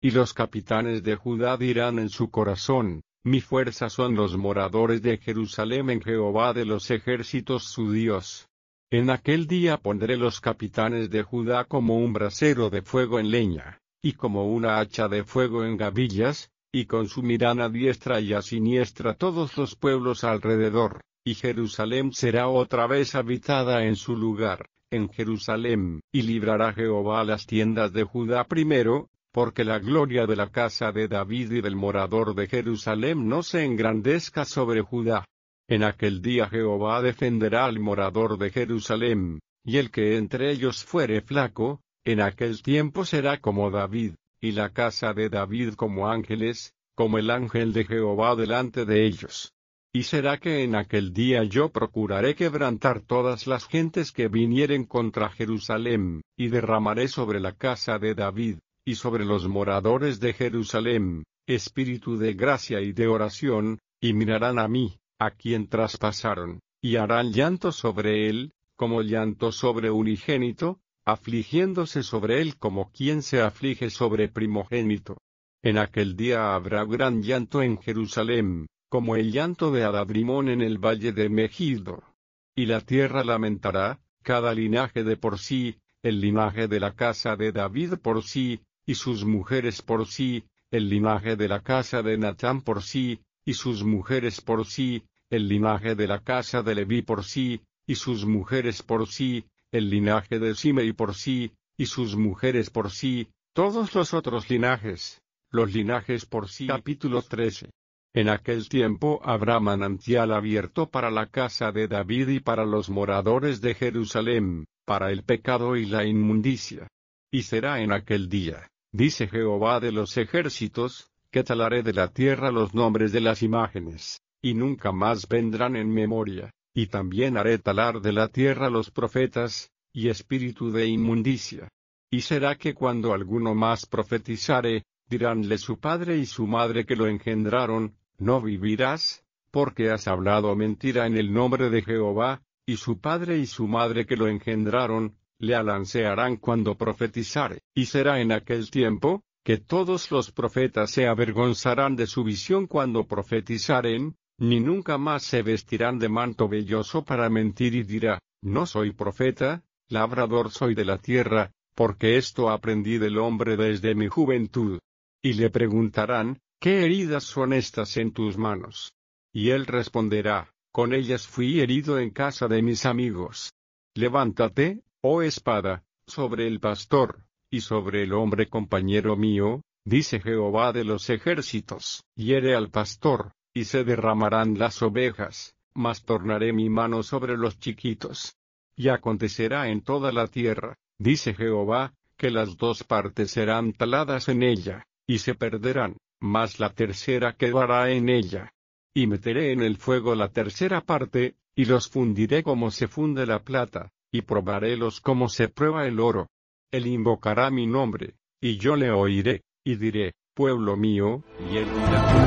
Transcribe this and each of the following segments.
y los capitanes de Judá dirán en su corazón: mi fuerza son los moradores de Jerusalén en Jehová de los ejércitos su Dios. En aquel día pondré los capitanes de Judá como un brasero de fuego en leña, y como una hacha de fuego en gavillas, y consumirán a diestra y a siniestra todos los pueblos alrededor, y Jerusalén será otra vez habitada en su lugar, en Jerusalén, y librará Jehová las tiendas de Judá primero, porque la gloria de la casa de David y del morador de Jerusalén no se engrandezca sobre Judá. En aquel día Jehová defenderá al morador de Jerusalén, y el que entre ellos fuere flaco, en aquel tiempo será como David, y la casa de David como ángeles, como el ángel de Jehová delante de ellos. Y será que en aquel día yo procuraré quebrantar todas las gentes que vinieren contra Jerusalén, y derramaré sobre la casa de David, y sobre los moradores de Jerusalén, espíritu de gracia y de oración, y mirarán a mí, a quien traspasaron, y harán llanto sobre él, como llanto sobre unigénito, afligiéndose sobre él como quien se aflige sobre primogénito. En aquel día habrá gran llanto en Jerusalén, como el llanto de Adadrimón en el valle de Megiddo. Y la tierra lamentará, cada linaje de por sí, el linaje de la casa de David por sí, y sus mujeres por sí, el linaje de la casa de Natán por sí, y sus mujeres por sí, el linaje de la casa de Leví por sí, y sus mujeres por sí, el linaje de Simei por sí, y sus mujeres por sí, todos los otros linajes, los linajes por sí. Capítulo 13. En aquel tiempo habrá manantial abierto para la casa de David y para los moradores de Jerusalén, para el pecado y la inmundicia. Y será en aquel día, dice Jehová de los ejércitos, que talaré de la tierra los nombres de las imágenes, y nunca más vendrán en memoria, y también haré talar de la tierra los profetas, y espíritu de inmundicia. Y será que cuando alguno más profetizare, diránle su padre y su madre que lo engendraron: no vivirás, porque has hablado mentira en el nombre de Jehová, y su padre y su madre que lo engendraron, le alancearán cuando profetizare. Y será en aquel tiempo, que todos los profetas se avergonzarán de su visión cuando profetizaren, ni nunca más se vestirán de manto velloso para mentir y dirá: no soy profeta, labrador soy de la tierra, porque esto aprendí del hombre desde mi juventud. Y le preguntarán: ¿qué heridas son estas en tus manos? Y él responderá: con ellas fui herido en casa de mis amigos. Levántate, oh espada, sobre el pastor, y sobre el hombre compañero mío, dice Jehová de los ejércitos. Hiere al pastor, y se derramarán las ovejas, mas tornaré mi mano sobre los chiquitos. Y acontecerá en toda la tierra, dice Jehová, que las dos partes serán taladas en ella, y se perderán, mas la tercera quedará en ella. Y meteré en el fuego la tercera parte, y los fundiré como se funde la plata, y probarélos como se prueba el oro. Él invocará mi nombre, y yo le oiré, y diré: pueblo mío, y él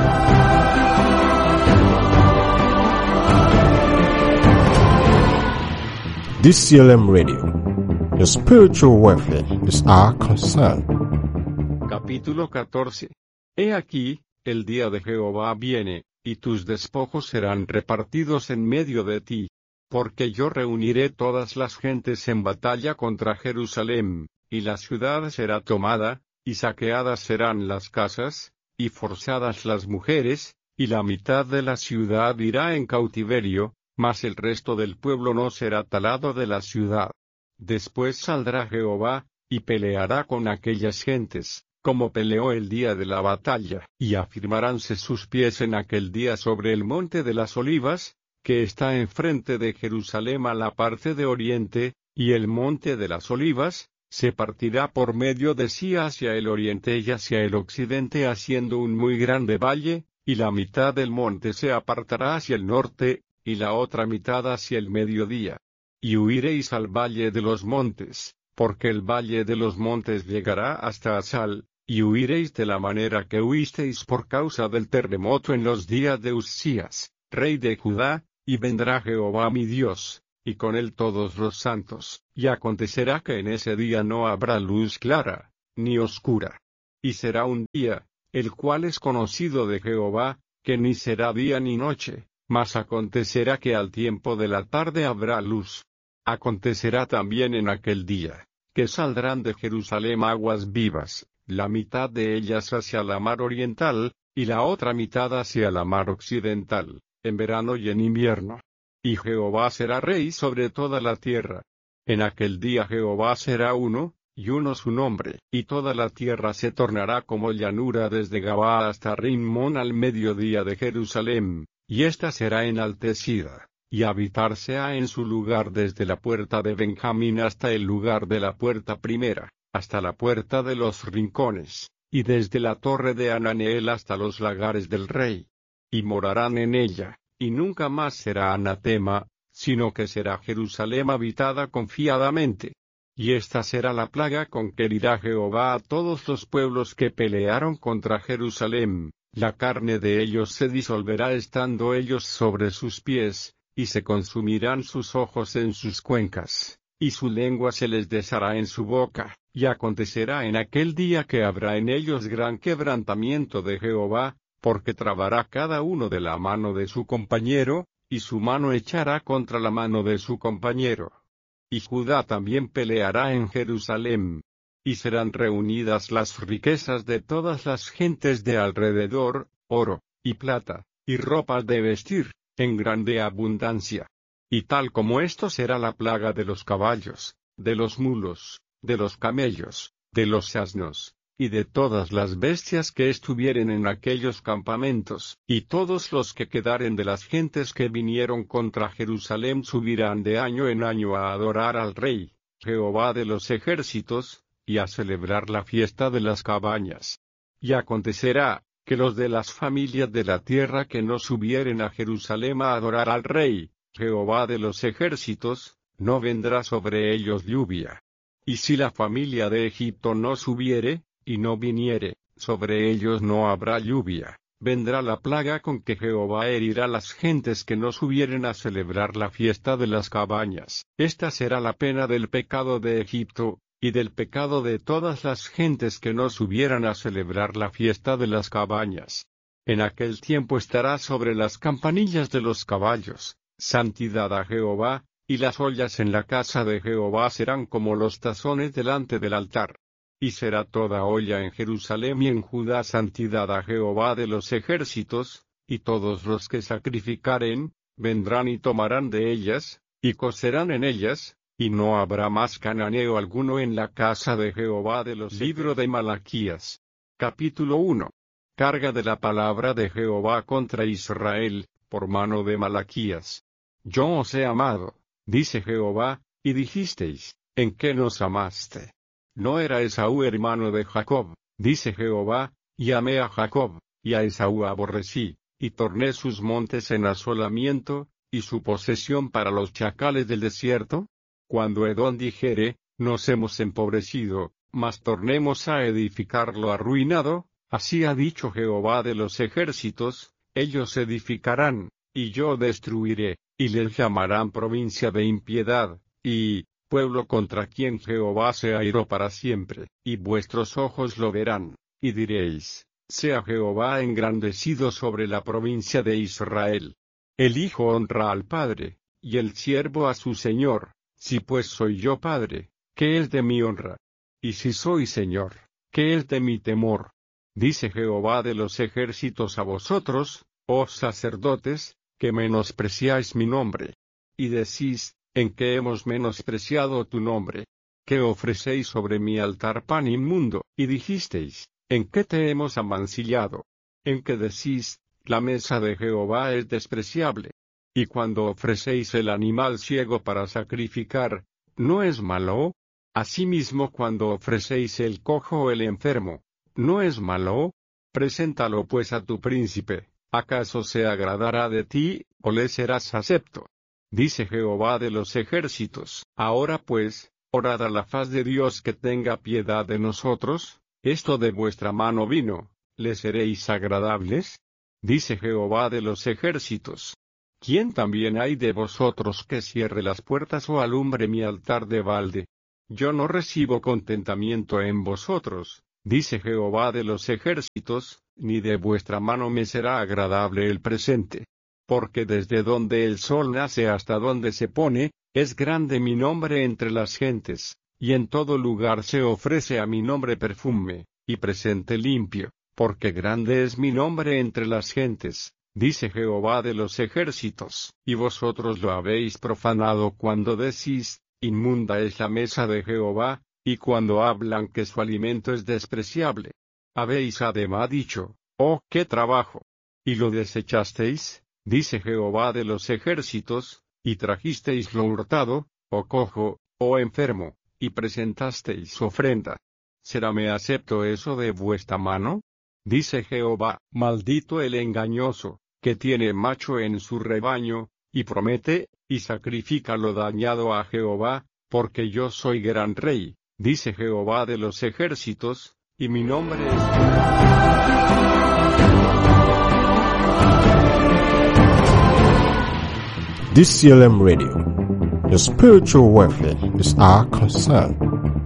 dirá: DCLM Radio. Your spiritual welfare is our concern. Capítulo 14. He aquí, el día de Jehová viene, y tus despojos serán repartidos en medio de ti. Porque yo reuniré todas las gentes en batalla contra Jerusalén, y la ciudad será tomada, y saqueadas serán las casas, y forzadas las mujeres, y la mitad de la ciudad irá en cautiverio, mas el resto del pueblo no será talado de la ciudad. Después saldrá Jehová, y peleará con aquellas gentes, como peleó el día de la batalla, y afirmaránse sus pies en aquel día sobre el monte de las olivas, que está enfrente de Jerusalén a la parte de oriente, y el monte de las olivas se partirá por medio de sí hacia el oriente y hacia el occidente, haciendo un muy grande valle, y la mitad del monte se apartará hacia el norte, y la otra mitad hacia el mediodía. Y huiréis al valle de los montes, porque el valle de los montes llegará hasta Asal, y huiréis de la manera que huisteis por causa del terremoto en los días de Uzías, rey de Judá, y vendrá Jehová mi Dios, y con él todos los santos, y acontecerá que en ese día no habrá luz clara, ni oscura. Y será un día, el cual es conocido de Jehová, que ni será día ni noche, mas acontecerá que al tiempo de la tarde habrá luz. Acontecerá también en aquel día, que saldrán de Jerusalén aguas vivas, la mitad de ellas hacia la mar oriental, y la otra mitad hacia la mar occidental, en verano y en invierno. Y Jehová será rey sobre toda la tierra. En aquel día Jehová será uno, y uno su nombre, y toda la tierra se tornará como llanura desde Gabaa hasta Rimón al mediodía de Jerusalén, y ésta será enaltecida, y habitarse ha en su lugar desde la puerta de Benjamín hasta el lugar de la puerta primera, hasta la puerta de los rincones, y desde la torre de Ananeel hasta los lagares del rey. Y morarán en ella, y nunca más será anatema, sino que será Jerusalén habitada confiadamente. Y esta será la plaga con que herirá Jehová a todos los pueblos que pelearon contra Jerusalén, la carne de ellos se disolverá estando ellos sobre sus pies, y se consumirán sus ojos en sus cuencas, y su lengua se les deshará en su boca, y acontecerá en aquel día que habrá en ellos gran quebrantamiento de Jehová, porque trabará cada uno de la mano de su compañero, y su mano echará contra la mano de su compañero. Y Judá también peleará en Jerusalén. Y serán reunidas las riquezas de todas las gentes de alrededor, oro, y plata, y ropas de vestir, en grande abundancia. Y tal como esto será la plaga de los caballos, de los mulos, de los camellos, de los asnos, y de todas las bestias que estuvieren en aquellos campamentos, y todos los que quedaren de las gentes que vinieron contra Jerusalén subirán de año en año a adorar al Rey, Jehová de los ejércitos, y a celebrar la fiesta de las cabañas. Y acontecerá, que los de las familias de la tierra que no subieren a Jerusalén a adorar al Rey, Jehová de los ejércitos, no vendrá sobre ellos lluvia. Y si la familia de Egipto no subiere, y no viniere, sobre ellos no habrá lluvia, vendrá la plaga con que Jehová herirá las gentes que no subieren a celebrar la fiesta de las cabañas. Esta será la pena del pecado de Egipto, y del pecado de todas las gentes que no subieran a celebrar la fiesta de las cabañas. En aquel tiempo estará sobre las campanillas de los caballos, santidad a Jehová, y las ollas en la casa de Jehová serán como los tazones delante del altar. Y será toda olla en Jerusalén y en Judá santidad a Jehová de los ejércitos, y todos los que sacrificaren, vendrán y tomarán de ellas, y cocerán en ellas, y no habrá más cananeo alguno en la casa de Jehová de los Libro de Malaquías. Capítulo 1. Carga de la palabra de Jehová contra Israel, por mano de Malaquías. Yo os he amado, dice Jehová, y dijisteis, ¿en qué nos amaste? No era Esaú hermano de Jacob, dice Jehová, y amé a Jacob, y a Esaú aborrecí, y torné sus montes en asolamiento, y su posesión para los chacales del desierto. Cuando Edom dijere, nos hemos empobrecido, mas tornemos a edificarlo arruinado, así ha dicho Jehová de los ejércitos, ellos edificarán, y yo destruiré, y les llamarán provincia de impiedad, y pueblo contra quien Jehová se airó para siempre, y vuestros ojos lo verán, y diréis, sea Jehová engrandecido sobre la provincia de Israel. El hijo honra al padre, y el siervo a su señor. Si pues soy yo padre, ¿qué es de mi honra? Y si soy señor, ¿qué es de mi temor? Dice Jehová de los ejércitos a vosotros, oh sacerdotes, que menospreciáis mi nombre. Y decís, ¿en qué hemos menospreciado tu nombre? Que ofrecéis sobre mi altar pan inmundo, y dijisteis, ¿en qué te hemos amancillado? En que decís, la mesa de Jehová es despreciable. Y cuando ofrecéis el animal ciego para sacrificar, ¿no es malo? Asimismo cuando ofrecéis el cojo o el enfermo, ¿no es malo? Preséntalo pues a tu príncipe, ¿acaso se agradará de ti, o le serás acepto? Dice Jehová de los ejércitos. Ahora pues, orad a la faz de Dios que tenga piedad de nosotros, esto de vuestra mano vino, ¿le seréis agradables? Dice Jehová de los ejércitos. ¿Quién también hay de vosotros que cierre las puertas o alumbre mi altar de balde? Yo no recibo contentamiento en vosotros, dice Jehová de los ejércitos, ni de vuestra mano me será agradable el presente. Porque desde donde el sol nace hasta donde se pone, es grande mi nombre entre las gentes, y en todo lugar se ofrece a mi nombre perfume, y presente limpio, porque grande es mi nombre entre las gentes, dice Jehová de los ejércitos. Y vosotros lo habéis profanado cuando decís, inmunda es la mesa de Jehová, y cuando hablan que su alimento es despreciable. Habéis además dicho, oh, qué trabajo. Y lo desechasteis, dice Jehová de los ejércitos, y trajisteis lo hurtado, o cojo, o enfermo, y presentasteis ofrenda. ¿Seráme acepto eso de vuestra mano? Dice Jehová, maldito el engañoso, que tiene macho en su rebaño, y promete, y sacrifica lo dañado a Jehová, porque yo soy gran rey, dice Jehová de los ejércitos, y mi nombre es... DCLM Radio. Your spiritual welfare is our concern.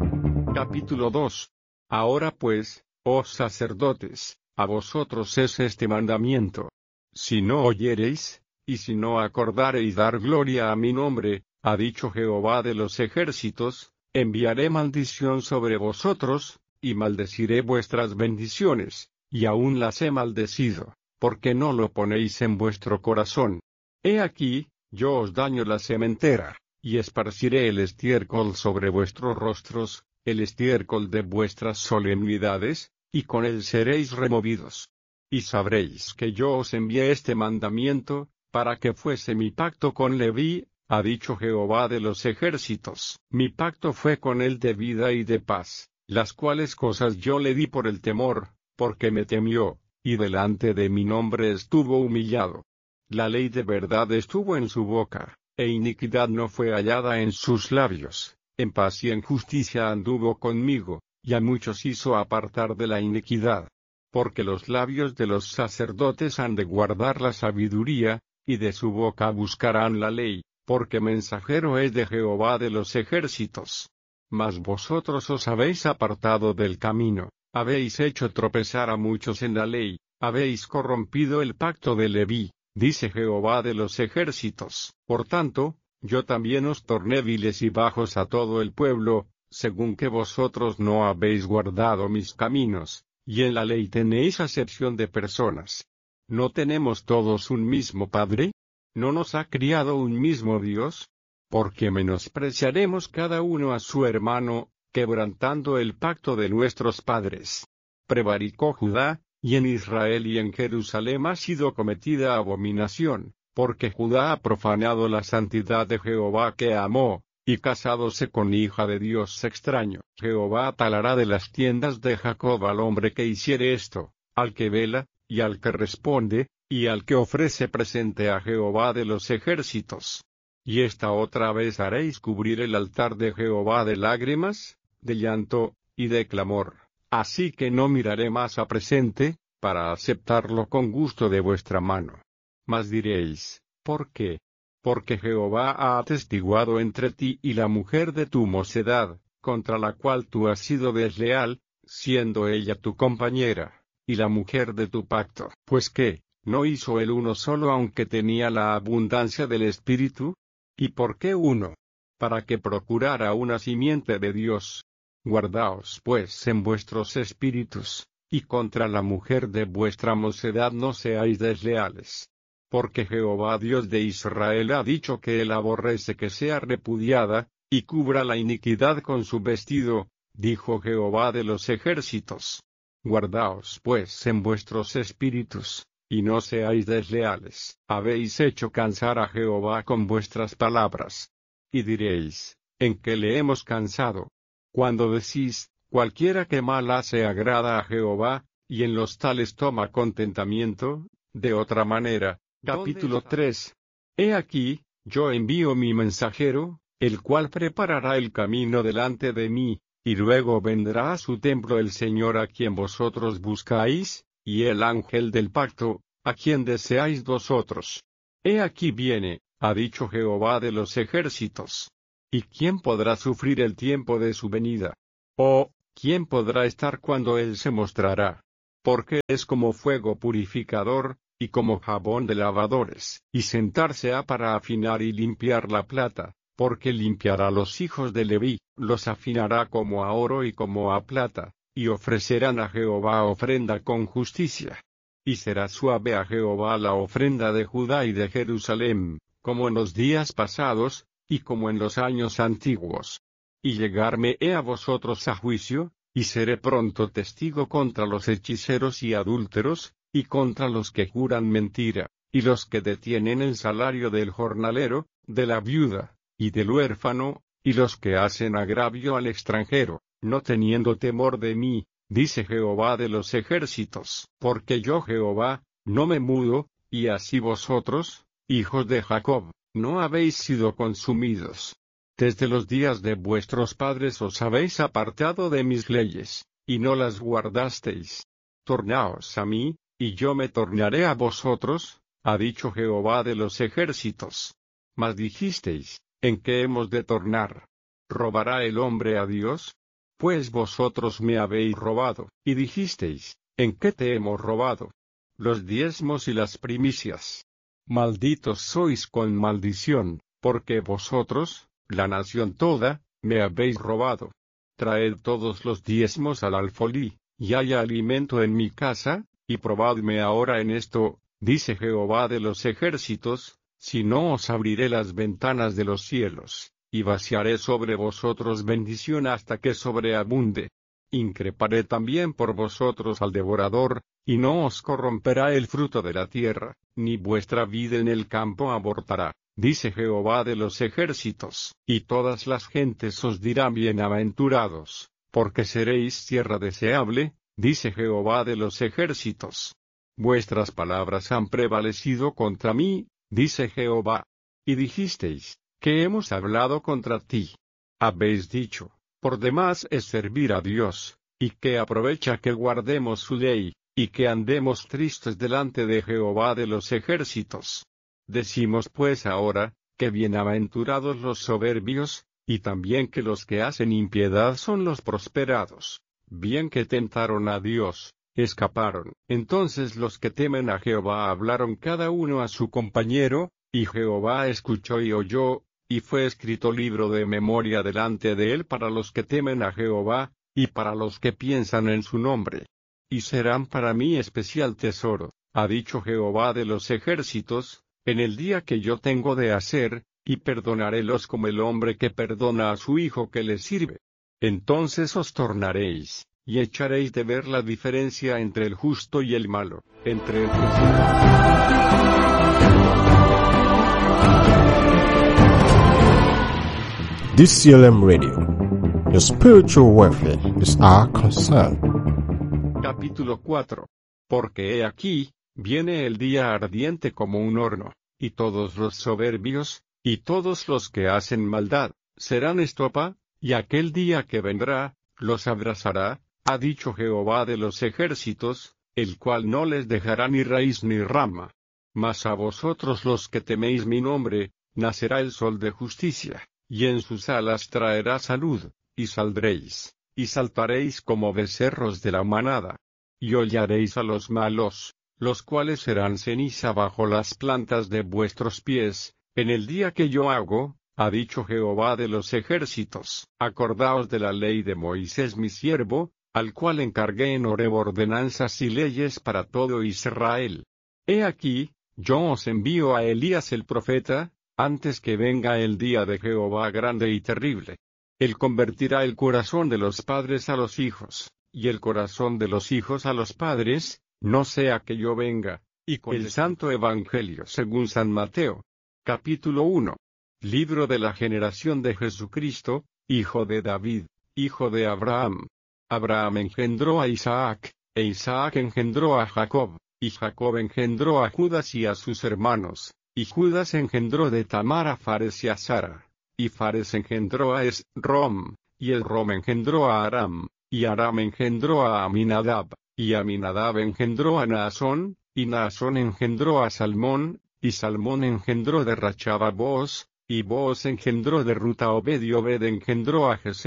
Capítulo 2. Ahora pues, oh sacerdotes, a vosotros es este mandamiento. Si no oyereis, y si no acordareis dar gloria a mi nombre, ha dicho Jehová de los ejércitos, enviaré maldición sobre vosotros, y maldeciré vuestras bendiciones, y aún las he maldecido, porque no lo ponéis en vuestro corazón. He aquí, yo os daño la sementera, y esparciré el estiércol sobre vuestros rostros, el estiércol de vuestras solemnidades, y con él seréis removidos. Y sabréis que yo os envié este mandamiento, para que fuese mi pacto con Leví, ha dicho Jehová de los ejércitos. Mi pacto fue con él de vida y de paz, las cuales cosas yo le di por el temor, porque me temió, y delante de mi nombre estuvo humillado. La ley de verdad estuvo en su boca, e iniquidad no fue hallada en sus labios. En paz y en justicia anduvo conmigo, y a muchos hizo apartar de la iniquidad. Porque los labios de los sacerdotes han de guardar la sabiduría, y de su boca buscarán la ley, porque mensajero es de Jehová de los ejércitos. Mas vosotros os habéis apartado del camino, habéis hecho tropezar a muchos en la ley, habéis corrompido el pacto de Leví, dice Jehová de los ejércitos. Por tanto, yo también os torné viles y bajos a todo el pueblo, según que vosotros no habéis guardado mis caminos, y en la ley tenéis acepción de personas. ¿No tenemos todos un mismo Padre? ¿No nos ha criado un mismo Dios? ¿Por qué menospreciaremos cada uno a su hermano, quebrantando el pacto de nuestros padres? Prevaricó Judá, y en Israel y en Jerusalén ha sido cometida abominación, porque Judá ha profanado la santidad de Jehová que amó, y casádose con hija de Dios extraño. Jehová talará de las tiendas de Jacob al hombre que hiciere esto, al que vela, y al que responde, y al que ofrece presente a Jehová de los ejércitos. Y esta otra vez haréis cubrir el altar de Jehová de lágrimas, de llanto, y de clamor. Así que no miraré más a presente, para aceptarlo con gusto de vuestra mano. Mas diréis, ¿por qué? Porque Jehová ha atestiguado entre ti y la mujer de tu mocedad, contra la cual tú has sido desleal, siendo ella tu compañera, y la mujer de tu pacto. Pues qué, ¿no hizo el uno solo aunque tenía la abundancia del Espíritu? ¿Y por qué uno? Para que procurara una simiente de Dios. Guardaos pues en vuestros espíritus, y contra la mujer de vuestra mocedad no seáis desleales. Porque Jehová Dios de Israel ha dicho que él aborrece que sea repudiada, y cubra la iniquidad con su vestido, dijo Jehová de los ejércitos. Guardaos pues en vuestros espíritus, y no seáis desleales. Habéis hecho cansar a Jehová con vuestras palabras. Y diréis, ¿en qué le hemos cansado? Cuando decís, cualquiera que mal hace agrada a Jehová, y en los tales toma contentamiento, de otra manera. Capítulo 3. He aquí, yo envío mi mensajero, el cual preparará el camino delante de mí, y luego vendrá a su templo el Señor a quien vosotros buscáis, y el ángel del pacto, a quien deseáis vosotros. He aquí viene, ha dicho Jehová de los ejércitos. ¿Y quién podrá sufrir el tiempo de su venida? Oh, ¿quién podrá estar cuando él se mostrará? Porque es como fuego purificador, y como jabón de lavadores, y sentarse ha para afinar y limpiar la plata, porque limpiará los hijos de Leví, los afinará como a oro y como a plata, y ofrecerán a Jehová ofrenda con justicia. Y será suave a Jehová la ofrenda de Judá y de Jerusalén, como en los días pasados, y como en los años antiguos. Y llegarme he a vosotros a juicio, y seré pronto testigo contra los hechiceros y adúlteros, y contra los que juran mentira, y los que detienen el salario del jornalero, de la viuda, y del huérfano, y los que hacen agravio al extranjero, no teniendo temor de mí, dice Jehová de los ejércitos. Porque yo Jehová, no me mudo, y así vosotros, hijos de Jacob, no habéis sido consumidos. Desde los días de vuestros padres os habéis apartado de mis leyes, y no las guardasteis. Tornaos a mí, y yo me tornaré a vosotros, ha dicho Jehová de los ejércitos. Mas dijisteis, ¿en qué hemos de tornar? ¿Robará el hombre a Dios? Pues vosotros me habéis robado, y dijisteis, ¿en qué te hemos robado? Los diezmos y las primicias. Malditos sois con maldición, porque vosotros, la nación toda, me habéis robado. Traed todos los diezmos al alfolí, y haya alimento en mi casa, y probadme ahora en esto, dice Jehová de los ejércitos, si no os abriré las ventanas de los cielos, y vaciaré sobre vosotros bendición hasta que sobreabunde. Increparé también por vosotros al devorador, y no os corromperá el fruto de la tierra, ni vuestra vida en el campo abortará, dice Jehová de los ejércitos. Y todas las gentes os dirán bienaventurados, porque seréis tierra deseable, dice Jehová de los ejércitos. Vuestras palabras han prevalecido contra mí, dice Jehová. Y dijisteis, ¿qué hemos hablado contra ti? Habéis dicho, por demás es servir a Dios, y que aprovecha que guardemos su ley, y que andemos tristes delante de Jehová de los ejércitos. Decimos pues ahora, que bienaventurados los soberbios, y también que los que hacen impiedad son los prosperados. Bien que tentaron a Dios, escaparon. Entonces los que temen a Jehová hablaron cada uno a su compañero, y Jehová escuchó y oyó, y fue escrito libro de memoria delante de él para los que temen a Jehová, y para los que piensan en su nombre. Y serán para mí especial tesoro, ha dicho Jehová de los ejércitos, en el día que yo tengo de hacer, y perdonarélos como el hombre que perdona a su hijo que le sirve. Entonces os tornaréis, y echaréis de ver la diferencia entre el justo y el malo, entre el DCLM Radio. Your spiritual welfare is our concern. Capítulo 4. Porque he aquí, viene el día ardiente como un horno, y todos los soberbios, y todos los que hacen maldad, serán estopa, y aquel día que vendrá, los abrazará, ha dicho Jehová de los ejércitos, el cual no les dejará ni raíz ni rama. Mas a vosotros los que teméis mi nombre, nacerá el sol de justicia, y en sus alas traerá salud, y saldréis, y saltaréis como becerros de la manada. Y hollaréis a los malos, los cuales serán ceniza bajo las plantas de vuestros pies, en el día que yo hago, ha dicho Jehová de los ejércitos. Acordaos de la ley de Moisés mi siervo, al cual encargué en Horeb ordenanzas y leyes para todo Israel. He aquí, yo os envío a Elías el profeta, antes que venga el día de Jehová grande y terrible. Él convertirá el corazón de los padres a los hijos, y el corazón de los hijos a los padres, no sea que yo venga, y con el Santo Evangelio según San Mateo. Capítulo 1. Libro de la generación de Jesucristo, hijo de David, hijo de Abraham. Abraham engendró a Isaac, e Isaac engendró a Jacob, y Jacob engendró a Judas y a sus hermanos, y Judas engendró de Tamar a Fares y a Zara, y Fares engendró a Esrom, y Esrom engendró a Aram, y Aram engendró a Aminadab, y Aminadab engendró a Naasón, y Naasón engendró a Salmón, y Salmón engendró de Rachab a Booz, y Booz engendró de Rut a Obed y Obed engendró a Jesé,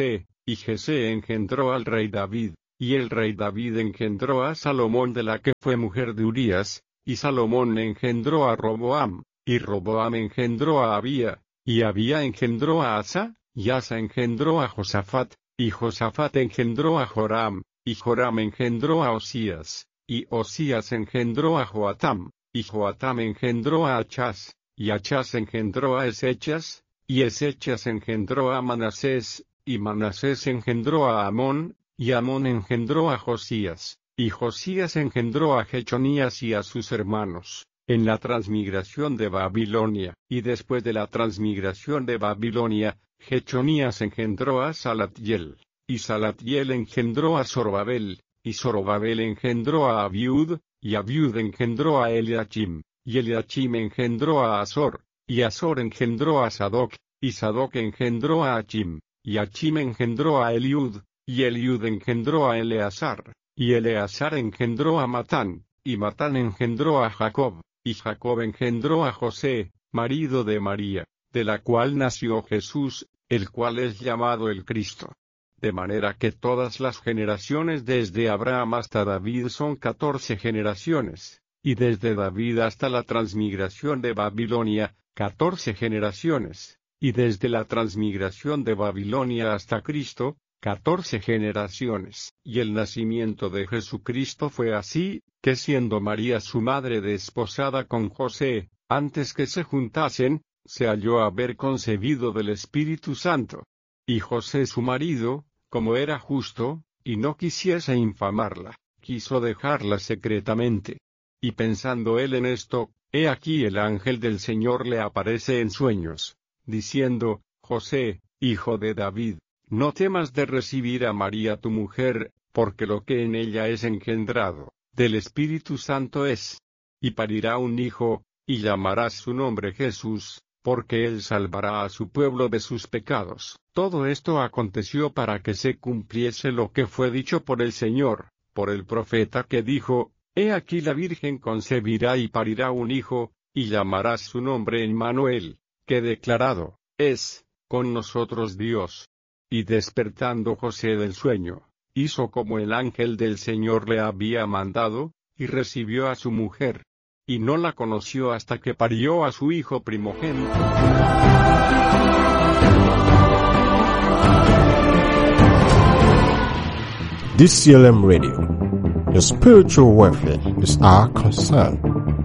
y Jesé engendró al rey David, y el rey David engendró a Salomón de la que fue mujer de Urías, y Salomón engendró a Roboam, y Roboam engendró a Abía, y Abía engendró a Asa, y Asa engendró a Josafat, y Josafat engendró a Joram, y Joram engendró a Osías, y Osías engendró a Joatam, y Joatam engendró a Achaz, y Achaz engendró a Esechas, y Esechas engendró a Manasés, y Manasés engendró a Amón, y Amón engendró a Josías, y Josías engendró a Jechonías y a sus hermanos, en la transmigración de Babilonia. Y después de la transmigración de Babilonia, Jechonías engendró a Salatiel, y Salatiel engendró a Zorobabel, y Zorobabel engendró a Abiud, y Abiud engendró a Eliachim, y Eliachim engendró a Azor, y Azor engendró a Sadoc, y Sadoc engendró a Achim, y Achim engendró a Eliud, y Eliud engendró a Eleazar, y Eleazar engendró a Matán, y Matán engendró a Jacob, y Jacob engendró a José, marido de María, de la cual nació Jesús, el cual es llamado el Cristo. De manera que todas las generaciones desde Abraham hasta David son 14 generaciones, y desde David hasta la transmigración de Babilonia, 14 generaciones, y desde la transmigración de Babilonia hasta Cristo, 14 generaciones. Y el nacimiento de Jesucristo fue así, que siendo María su madre desposada con José, antes que se juntasen, se halló haber concebido del Espíritu Santo. Y José su marido, como era justo, y no quisiese infamarla, quiso dejarla secretamente. Y pensando él en esto, he aquí el ángel del Señor le aparece en sueños, diciendo, José, hijo de David, no temas de recibir a María tu mujer, porque lo que en ella es engendrado, del Espíritu Santo es. Y parirá un hijo, y llamarás su nombre Jesús, porque él salvará a su pueblo de sus pecados. Todo esto aconteció para que se cumpliese lo que fue dicho por el Señor, por el profeta que dijo, He aquí la Virgen concebirá y parirá un hijo, y llamarás su nombre Emmanuel, que declarado es, con nosotros Dios. Y despertando José del sueño, hizo como el ángel del Señor le había mandado, y recibió a su mujer. Y no la conoció hasta que parió a su hijo primogénito. DCLM Radio. Your spiritual welfare is our concern.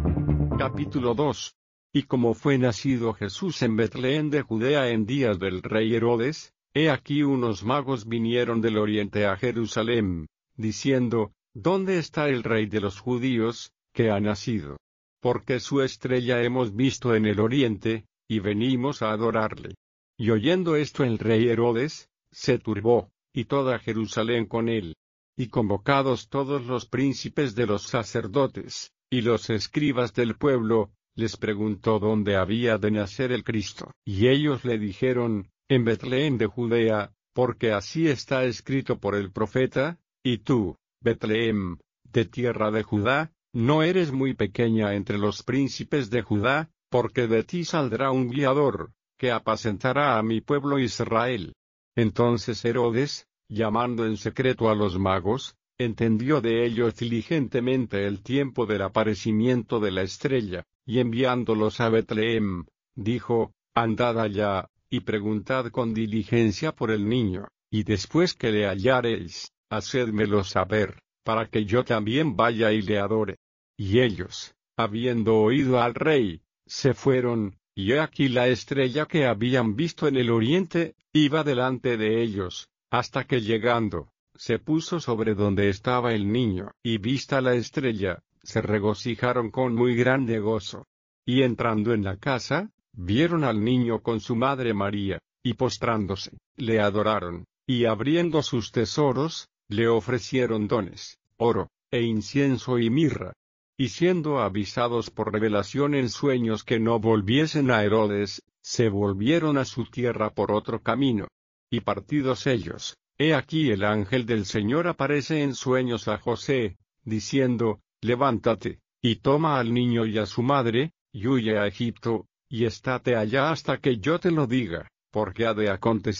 Capítulo 2. Y como fue nacido Jesús en Betlén de Judea en días del rey Herodes, he aquí unos magos vinieron del oriente a Jerusalén, diciendo, ¿Dónde está el rey de los judíos, que ha nacido? Porque su estrella hemos visto en el oriente, y venimos a adorarle. Y oyendo esto el rey Herodes, se turbó, y toda Jerusalén con él. Y convocados todos los príncipes de los sacerdotes, y los escribas del pueblo, les preguntó dónde había de nacer el Cristo. Y ellos le dijeron, en Betlén de Judea, porque así está escrito por el profeta, y tú, Betlén, de tierra de Judá, no eres muy pequeña entre los príncipes de Judá, porque de ti saldrá un guiador, que apacentará a mi pueblo Israel. Entonces Herodes, llamando en secreto a los magos, entendió de ellos diligentemente el tiempo del aparecimiento de la estrella, y enviándolos a Betlén, dijo, Andad allá, y preguntad con diligencia por el niño, y después que le hallareis, hacedmelo saber, para que yo también vaya y le adore. Y ellos, habiendo oído al rey, se fueron, y he aquí la estrella que habían visto en el oriente, iba delante de ellos, hasta que llegando, se puso sobre donde estaba el niño, y vista la estrella, se regocijaron con muy grande gozo. Y entrando en la casa, vieron al niño con su madre María, y postrándose, le adoraron, y abriendo sus tesoros, le ofrecieron dones, oro, e incienso y mirra. Y siendo avisados por revelación en sueños que no volviesen a Herodes, se volvieron a su tierra por otro camino. Y partidos ellos, he aquí el ángel del Señor aparece en sueños a José, diciendo, Levántate, y toma al niño y a su madre, y huye a Egipto, y estate allá hasta que yo te lo diga, porque ha de acontecer,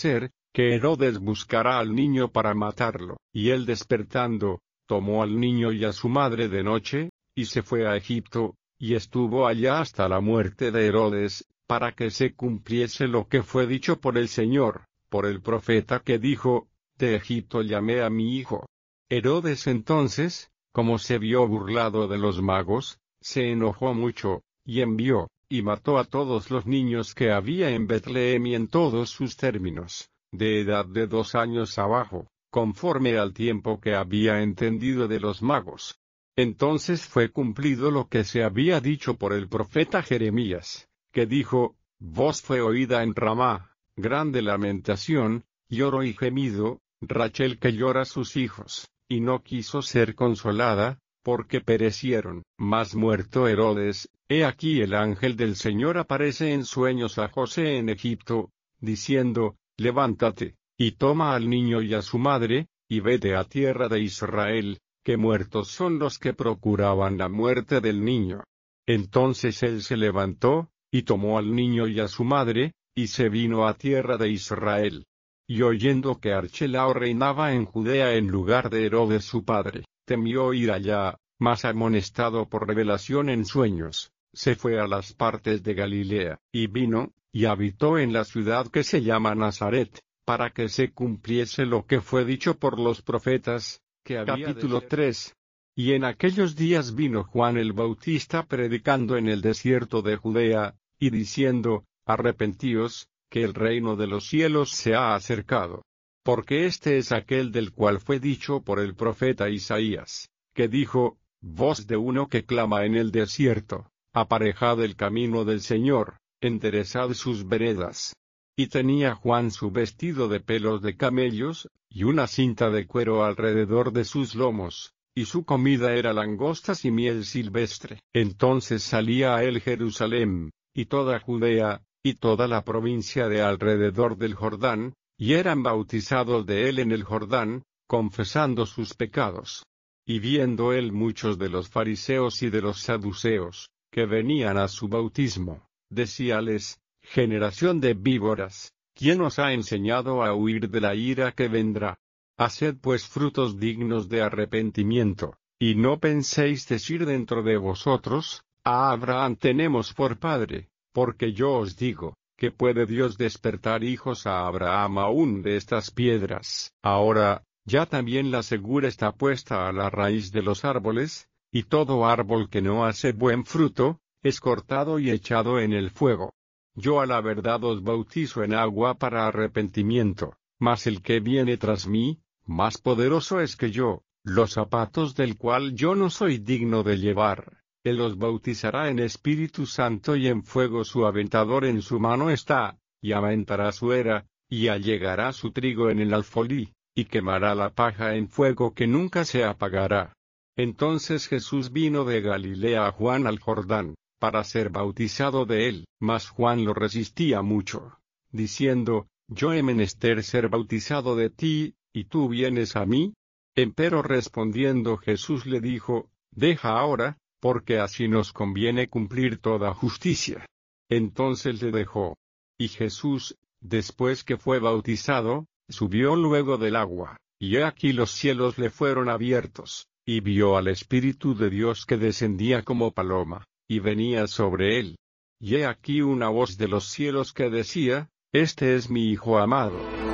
que Herodes buscará al niño para matarlo. Y él despertando, tomó al niño y a su madre de noche, y se fue a Egipto, y estuvo allá hasta la muerte de Herodes, para que se cumpliese lo que fue dicho por el Señor, por el profeta que dijo, de Egipto llamé a mi hijo. Herodes entonces, como se vio burlado de los magos, se enojó mucho, y envió, y mató a todos los niños que había en Betlehem y en todos sus términos, de edad de 2 años abajo, conforme al tiempo que había entendido de los magos. Entonces fue cumplido lo que se había dicho por el profeta Jeremías, que dijo, voz fue oída en Ramá, grande lamentación, lloro y gemido, Rachel que llora sus hijos, y no quiso ser consolada, porque perecieron. Mas muerto Herodes, he aquí el ángel del Señor aparece en sueños a José en Egipto, diciendo, levántate, y toma al niño y a su madre, y vete a tierra de Israel, que muertos son los que procuraban la muerte del niño. Entonces él se levantó, y tomó al niño y a su madre, y se vino a tierra de Israel. Y oyendo que Archelao reinaba en Judea en lugar de Herodes su padre, temió ir allá, mas amonestado por revelación en sueños, se fue a las partes de Galilea, y vino, y habitó en la ciudad que se llama Nazaret, para que se cumpliese lo que fue dicho por los profetas, que había Capítulo 3. Y en aquellos días vino Juan el Bautista predicando en el desierto de Judea, y diciendo, arrepentíos, que el reino de los cielos se ha acercado. Porque este es aquel del cual fue dicho por el profeta Isaías, que dijo, voz de uno que clama en el desierto, aparejad el camino del Señor, enderezad sus veredas. Y tenía Juan su vestido de pelos de camellos, y una cinta de cuero alrededor de sus lomos, y su comida era langostas y miel silvestre. Entonces salía a él Jerusalén, y toda Judea, y toda la provincia de alrededor del Jordán, y eran bautizados de él en el Jordán, confesando sus pecados. Y viendo él muchos de los fariseos y de los saduceos, que venían a su bautismo, decíales, generación de víboras, ¿quién os ha enseñado a huir de la ira que vendrá? Haced pues frutos dignos de arrepentimiento, y no penséis decir dentro de vosotros, a Abraham tenemos por padre, porque yo os digo, que puede Dios despertar hijos a Abraham aún de estas piedras. Ahora, ya también la segura está puesta a la raíz de los árboles, y todo árbol que no hace buen fruto, es cortado y echado en el fuego. Yo a la verdad os bautizo en agua para arrepentimiento, mas el que viene tras mí, más poderoso es que yo, los zapatos del cual yo no soy digno de llevar. Él os bautizará en Espíritu Santo y en fuego, su aventador en su mano está, y aventará su era, y allegará su trigo en el alfolí, y quemará la paja en fuego que nunca se apagará. Entonces Jesús vino de Galilea a Juan al Jordán, para ser bautizado de él, mas Juan lo resistía mucho, diciendo, yo he menester ser bautizado de ti, ¿y tú vienes a mí? Empero respondiendo Jesús le dijo, deja ahora, porque así nos conviene cumplir toda justicia. Entonces le dejó. Y Jesús, después que fue bautizado, subió luego del agua, y he aquí los cielos le fueron abiertos, y vio al Espíritu de Dios que descendía como paloma, y venía sobre él. Y he aquí una voz de los cielos que decía, este es mi Hijo amado.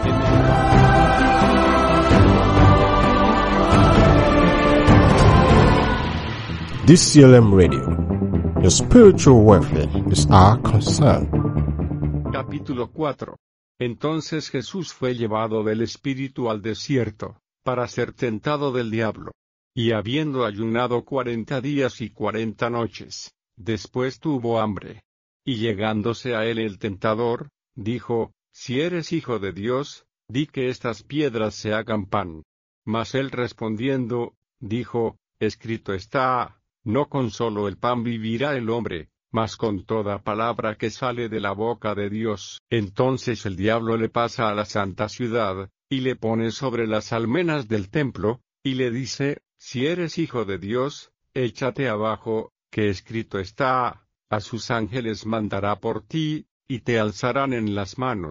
DCLM Radio. Your spiritual welfare is our concern. Capítulo 4. Entonces Jesús fue llevado del Espíritu al desierto, para ser tentado del diablo. Y habiendo ayunado 40 días y 40 noches, después tuvo hambre. Y llegándose a él el tentador, dijo, si eres hijo de Dios, di que estas piedras se hagan pan. Mas él respondiendo, dijo, escrito está, no con solo el pan vivirá el hombre, mas con toda palabra que sale de la boca de Dios. Entonces el diablo le pasa a la santa ciudad, y le pone sobre las almenas del templo, y le dice, si eres hijo de Dios, échate abajo, que escrito está, a sus ángeles mandará por ti, y te alzarán en las manos,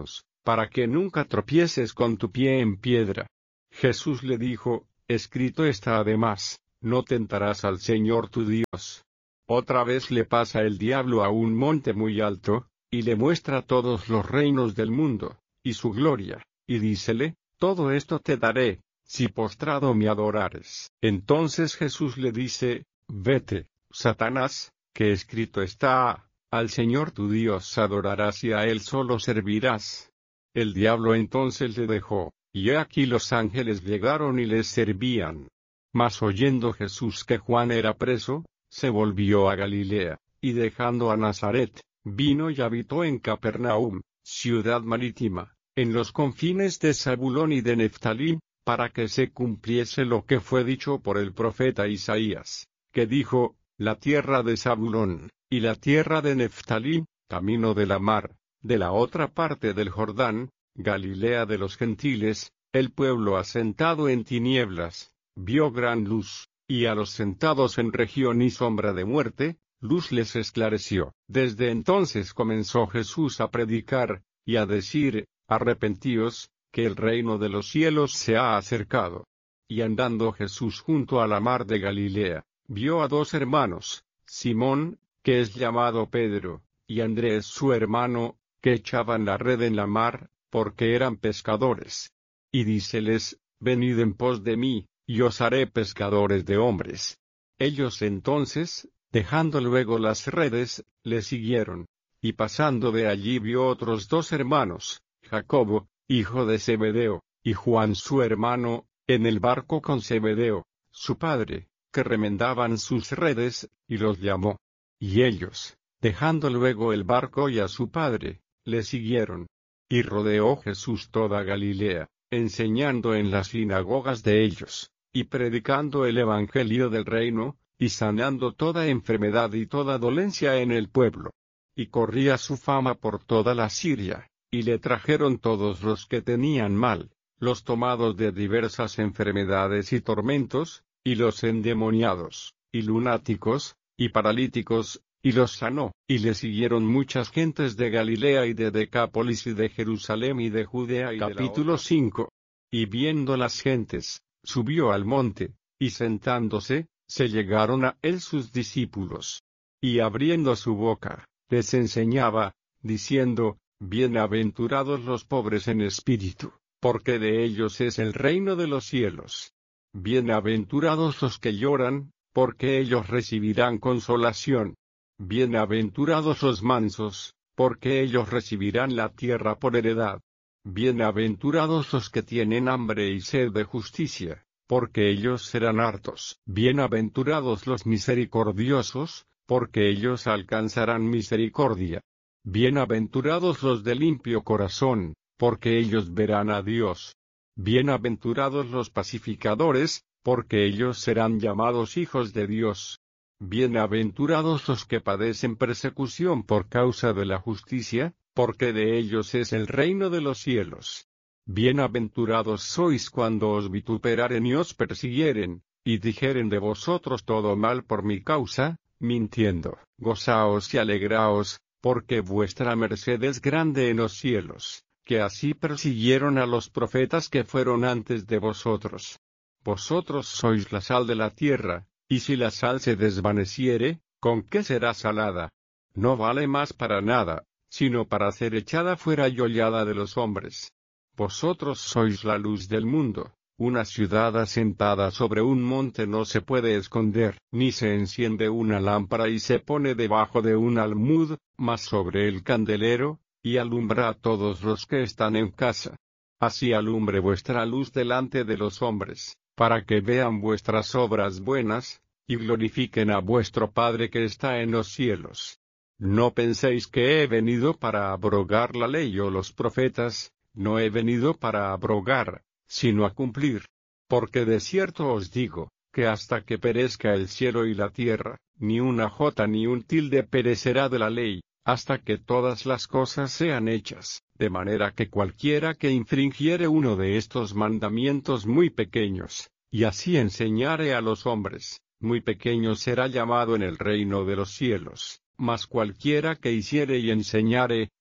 para que nunca tropieces con tu pie en piedra. Jesús le dijo, escrito está además, no tentarás al Señor tu Dios. Otra vez le pasa el diablo a un monte muy alto, y le muestra todos los reinos del mundo, y su gloria, y dícele, todo esto te daré, si postrado me adorares. Entonces Jesús le dice, vete, Satanás, que escrito está, al Señor tu Dios adorarás y a Él solo servirás. El diablo entonces le dejó, y he aquí los ángeles llegaron y les servían. Mas oyendo Jesús que Juan era preso, se volvió a Galilea, y dejando a Nazaret, vino y habitó en Capernaum, ciudad marítima, en los confines de Zabulón y de Neftalí, para que se cumpliese lo que fue dicho por el profeta Isaías, que dijo, la tierra de Zabulón, y la tierra de Neftalí, camino de la mar, de la otra parte del Jordán, Galilea de los gentiles, el pueblo asentado en tinieblas, vio gran luz, y a los sentados en región y sombra de muerte, luz les esclareció. Desde entonces comenzó Jesús a predicar, y a decir, arrepentíos, que el reino de los cielos se ha acercado. Y andando Jesús junto a la mar de Galilea, vio a dos hermanos, Simón, que es llamado Pedro, y Andrés su hermano, que echaban la red en la mar, porque eran pescadores. Y díceles, venid en pos de mí, y os haré pescadores de hombres. Ellos entonces, dejando luego las redes, le siguieron. Y pasando de allí vio otros dos hermanos, Jacobo, hijo de Zebedeo, y Juan su hermano, en el barco con Zebedeo, su padre, que remendaban sus redes, y los llamó. Y ellos, dejando luego el barco y a su padre, le siguieron. Y rodeó Jesús toda Galilea, enseñando en las sinagogas de ellos, y predicando el evangelio del reino, y sanando toda enfermedad y toda dolencia en el pueblo. Y corría su fama por toda la Siria, y le trajeron todos los que tenían mal, los tomados de diversas enfermedades y tormentos, y los endemoniados, y lunáticos, y paralíticos, y los sanó. Y le siguieron muchas gentes de Galilea y de Decápolis y de Jerusalén y de Judea y Capítulo 5. Y viendo las gentes, subió al monte, y sentándose, se llegaron a él sus discípulos. Y abriendo su boca, les enseñaba, diciendo, bienaventurados los pobres en espíritu, porque de ellos es el reino de los cielos. Bienaventurados los que lloran, porque ellos recibirán consolación. Bienaventurados los mansos, porque ellos recibirán la tierra por heredad. Bienaventurados los que tienen hambre y sed de justicia, porque ellos serán hartos. Bienaventurados los misericordiosos, porque ellos alcanzarán misericordia. Bienaventurados los de limpio corazón, porque ellos verán a Dios. Bienaventurados los pacificadores, porque ellos serán llamados hijos de Dios. Bienaventurados los que padecen persecución por causa de la justicia, porque de ellos es el reino de los cielos. Bienaventurados sois cuando os vituperaren y os persiguieren, y dijeren de vosotros todo mal por mi causa, mintiendo. Gozaos y alegraos, porque vuestra merced es grande en los cielos, que así persiguieron a los profetas que fueron antes de vosotros. Vosotros sois la sal de la tierra, y si la sal se desvaneciere, ¿con qué será salada? No vale más para nada, sino para ser echada fuera y hollada de los hombres. Vosotros sois la luz del mundo. Una ciudad asentada sobre un monte no se puede esconder, ni se enciende una lámpara y se pone debajo de un almud, mas sobre el candelero, y alumbra a todos los que están en casa. Así alumbre vuestra luz delante de los hombres, para que vean vuestras obras buenas, y glorifiquen a vuestro Padre que está en los cielos. No penséis que he venido para abrogar la ley o los profetas, no he venido para abrogar, sino a cumplir. Porque de cierto os digo, que hasta que perezca el cielo y la tierra, ni una jota ni un tilde perecerá de la ley, hasta que todas las cosas sean hechas, de manera que cualquiera que infringiere uno de estos mandamientos muy pequeños, y así enseñare a los hombres, muy pequeño será llamado en el reino de los cielos, mas cualquiera que hiciere y enseñare,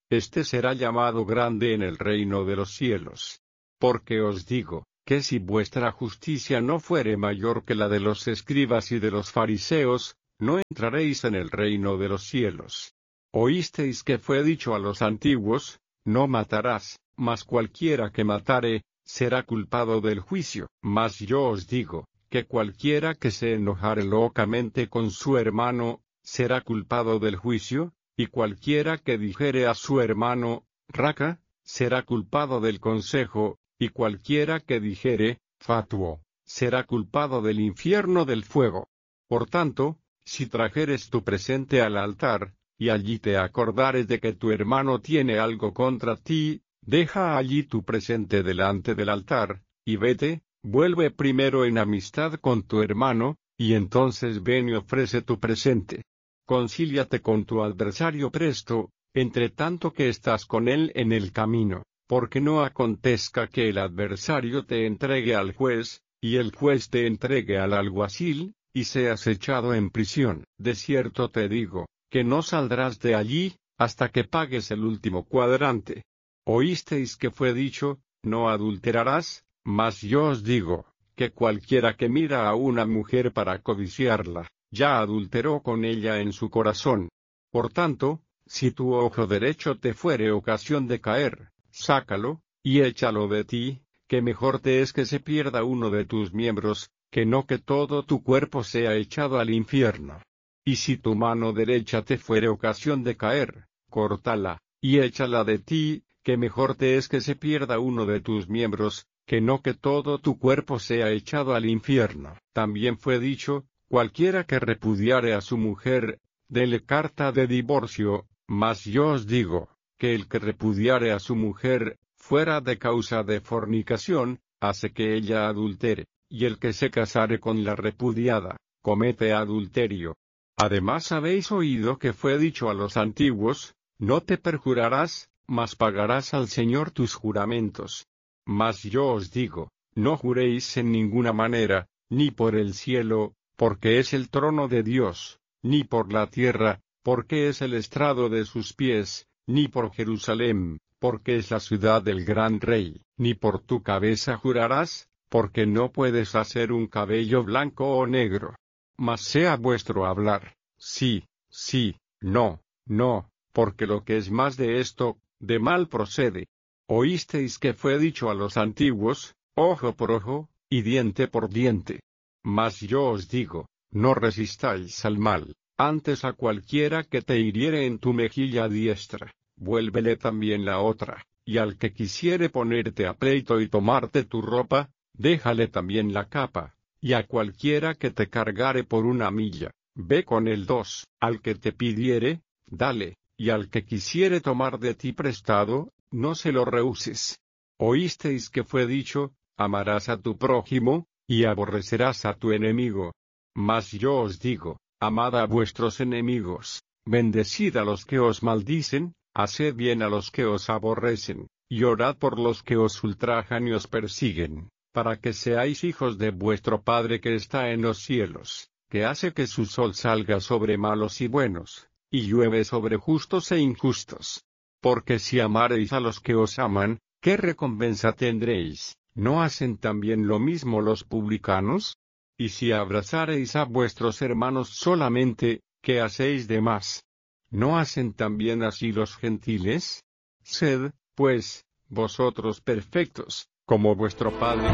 éste será llamado grande en el reino de los cielos. Porque os digo, que si vuestra justicia no fuere mayor que la de los escribas y de los fariseos, no entraréis en el reino de los cielos. Oísteis que fue dicho a los antiguos, no matarás, mas cualquiera que matare, será culpado del juicio. Mas yo os digo, que cualquiera que se enojare locamente con su hermano, será culpado del juicio, y cualquiera que dijere a su hermano, raca, será culpado del consejo, y cualquiera que dijere, fatuo, será culpado del infierno del fuego. Por tanto, si trajeres tu presente al altar, y allí te acordares de que tu hermano tiene algo contra ti, deja allí tu presente delante del altar, y vete, vuelve primero en amistad con tu hermano, y entonces ven y ofrece tu presente. Concíliate con tu adversario presto, entre tanto que estás con él en el camino, porque no acontezca que el adversario te entregue al juez, y el juez te entregue al alguacil, y seas echado en prisión. De cierto te digo, que no saldrás de allí, hasta que pagues el último cuadrante. Oísteis que fue dicho, no adulterarás, mas yo os digo, que cualquiera que mira a una mujer para codiciarla, ya adulteró con ella en su corazón. Por tanto, si tu ojo derecho te fuere ocasión de caer, sácalo, y échalo de ti, que mejor te es que se pierda uno de tus miembros, que no que todo tu cuerpo sea echado al infierno. Y si tu mano derecha te fuere ocasión de caer, córtala, y échala de ti, que mejor te es que se pierda uno de tus miembros, que no que todo tu cuerpo sea echado al infierno. También fue dicho, cualquiera que repudiare a su mujer, dele carta de divorcio, mas yo os digo, que el que repudiare a su mujer, fuera de causa de fornicación, hace que ella adultere, y el que se casare con la repudiada, comete adulterio. Además habéis oído que fue dicho a los antiguos, no te perjurarás, mas pagarás al Señor tus juramentos. Mas yo os digo, no juréis en ninguna manera, ni por el cielo, porque es el trono de Dios, ni por la tierra, porque es el estrado de sus pies, ni por Jerusalén, porque es la ciudad del gran rey, ni por tu cabeza jurarás, porque no puedes hacer un cabello blanco o negro. Mas sea vuestro hablar, sí, sí, no, no, porque lo que es más de esto, de mal procede. Oísteis que fue dicho a los antiguos, ojo por ojo, y diente por diente. Mas yo os digo, no resistáis al mal, antes a cualquiera que te hiriere en tu mejilla diestra, vuélvele también la otra, y al que quisiere ponerte a pleito y tomarte tu ropa, déjale también la capa, y a cualquiera que te cargare por una milla, ve con el 2, al que te pidiere, dale, y al que quisiere tomar de ti prestado, no se lo rehuses. Oísteis que fue dicho, amarás a tu prójimo, y aborrecerás a tu enemigo. Mas yo os digo, amad a vuestros enemigos, bendecid a los que os maldicen, haced bien a los que os aborrecen, y orad por los que os ultrajan y os persiguen, para que seáis hijos de vuestro Padre que está en los cielos, que hace que su sol salga sobre malos y buenos, y llueve sobre justos e injustos. Porque si amareis a los que os aman, ¿qué recompensa tendréis? ¿No hacen también lo mismo los publicanos? Y si abrazareis a vuestros hermanos solamente, ¿qué hacéis de más? ¿No hacen también así los gentiles? Sed, pues, vosotros perfectos, como vuestro Padre.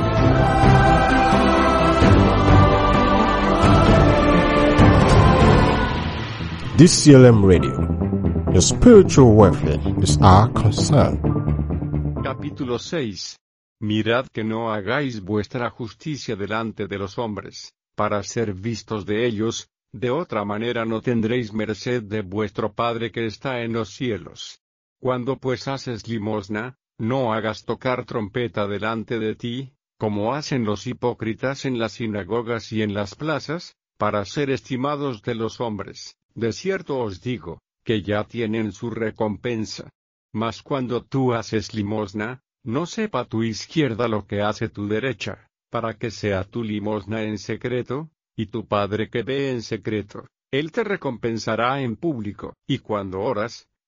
DCLM Radio. Your spiritual welfare is our concern. Capítulo 6. Mirad que no hagáis vuestra justicia delante de los hombres, para ser vistos de ellos, de otra manera no tendréis merced de vuestro Padre que está en los cielos. Cuando pues haces limosna, no hagas tocar trompeta delante de ti, como hacen los hipócritas en las sinagogas y en las plazas, para ser estimados de los hombres. De cierto os digo, que ya tienen su recompensa. Mas cuando tú haces limosna, no sepa tu izquierda lo que hace tu derecha, para que sea tu limosna en secreto, y tu Padre que ve en secreto, Él te recompensará en público. Y cuando oras,